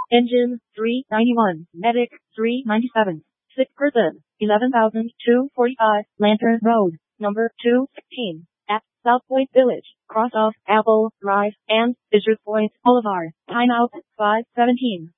Engine, 391. Medic, 397. Sick person, 11,245. Lantern Road, number 216. At South Point Village, cross off Apple Drive and Fisher's Point Boulevard. Timeout, 5:17.